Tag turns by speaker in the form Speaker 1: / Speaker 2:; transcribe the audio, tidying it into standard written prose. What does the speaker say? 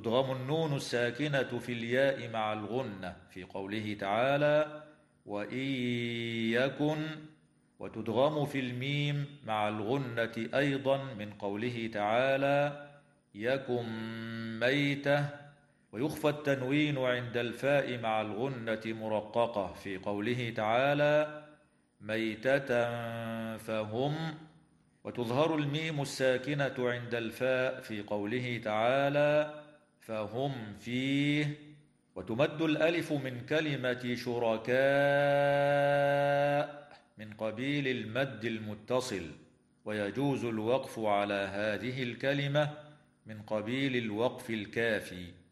Speaker 1: وتدغم النون الساكنة في الياء مع الغنة في قوله تعالى وإن يكن، وتدغم في الميم مع الغنة أيضا من قوله تعالى يكن ميتة. ويخفى التنوين عند الفاء مع الغنة مرققة في قوله تعالى ميتة فهم. وتظهر الميم الساكنة عند الفاء في قوله تعالى فهم فيه. وتمد الألف من كلمة شركاء من قبيل المد المتصل، ويجوز الوقف على هذه الكلمة من قبيل الوقف الكافي.